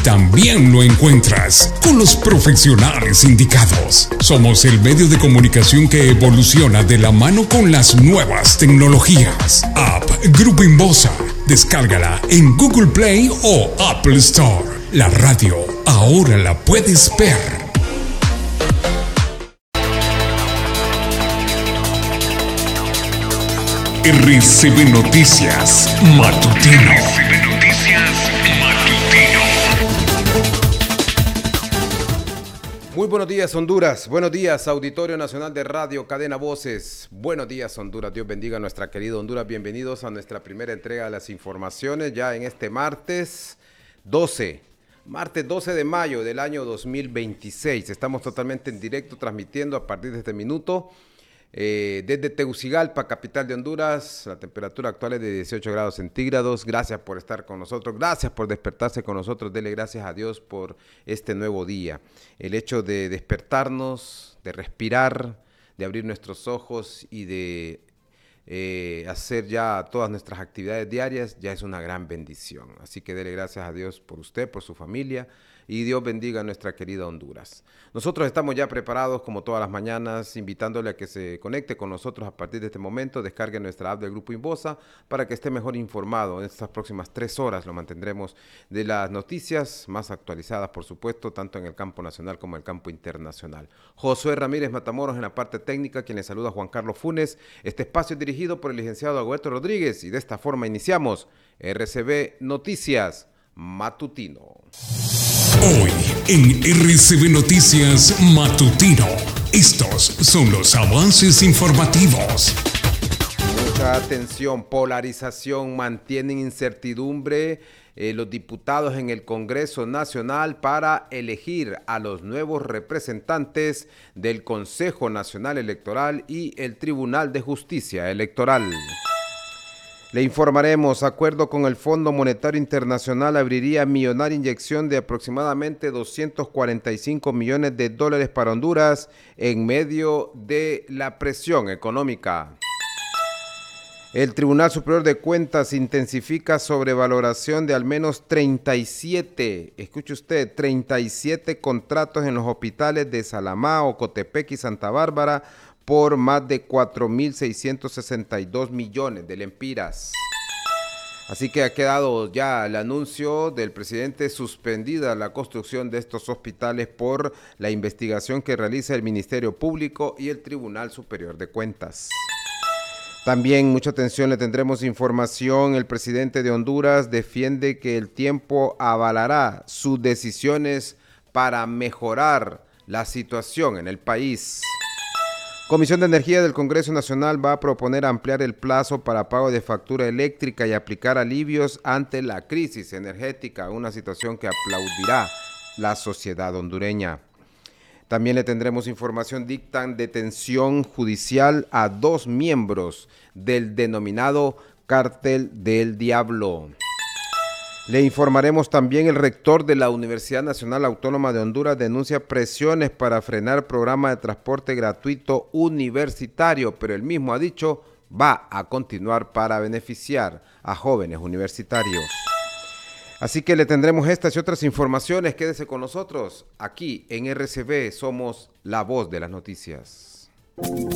también lo encuentras con los profesionales indicados. Somos el medio de comunicación que evoluciona de la mano con las nuevas tecnologías. App Grupo Inbosa. Descárgala en Google Play o Apple Store. La radio ahora la puedes ver. RCB Noticias Matutino. RCB Noticias Matutino. Muy buenos días, Honduras. Buenos días, Auditorio Nacional de Radio Cadena Voces. Buenos días, Honduras. Dios bendiga a nuestra querida Honduras. Bienvenidos a nuestra primera entrega de las informaciones ya en este martes 12 de mayo del año 2026. Estamos totalmente en directo transmitiendo a partir de este minuto. Desde Tegucigalpa, capital de Honduras, la temperatura actual es de 18 grados centígrados. Gracias por estar con nosotros, gracias por despertarse con nosotros. Dele gracias a Dios por este nuevo día. El hecho de despertarnos, de respirar, de abrir nuestros ojos y de hacer ya todas nuestras actividades diarias ya es una gran bendición. Así que dele gracias a Dios por usted, por su familia, y Dios bendiga a nuestra querida Honduras. Nosotros estamos ya preparados como todas las mañanas, invitándole a que se conecte con nosotros a partir de este momento. Descargue nuestra app del Grupo Inbosa para que esté mejor informado. En estas próximas 3 horas lo mantendremos de las noticias más actualizadas, por supuesto, tanto en el campo nacional como en el campo internacional. Josué Ramírez Matamoros en la parte técnica, quien le saluda Juan Carlos Funes. Este espacio es dirigido por el licenciado Agüeto Rodríguez y de esta forma iniciamos RCB Noticias Matutino. Hoy en RCB Noticias Matutino, estos son los avances informativos. Mucha atención, polarización, mantienen incertidumbre los diputados en el Congreso Nacional para elegir a los nuevos representantes del Consejo Nacional Electoral y el Tribunal de Justicia Electoral. Le informaremos, acuerdo con el Fondo Monetario Internacional abriría millonaria inyección de aproximadamente $245 millones para Honduras en medio de la presión económica. El Tribunal Superior de Cuentas intensifica sobrevaloración de al menos 37, escuche usted, 37 contratos en los hospitales de Salamá, Ocotepec y Santa Bárbara por más de 4.662 millones de lempiras. Así que ha quedado ya el anuncio del presidente suspendida la construcción de estos hospitales por la investigación que realiza el Ministerio Público y el Tribunal Superior de Cuentas. También mucha atención, le tendremos información. El presidente de Honduras defiende que el tiempo avalará sus decisiones para mejorar la situación en el país. Comisión de Energía del Congreso Nacional va a proponer ampliar el plazo para pago de factura eléctrica y aplicar alivios ante la crisis energética, una situación que aplaudirá la sociedad hondureña. También le tendremos información, dictan detención judicial a 2 miembros del denominado Cártel del Diablo. Le informaremos también, el rector de la Universidad Nacional Autónoma de Honduras denuncia presiones para frenar programa de transporte gratuito universitario, pero él mismo ha dicho va a continuar para beneficiar a jóvenes universitarios. Así que le tendremos estas y otras informaciones. Quédese con nosotros. Aquí en RCB somos la voz de las noticias.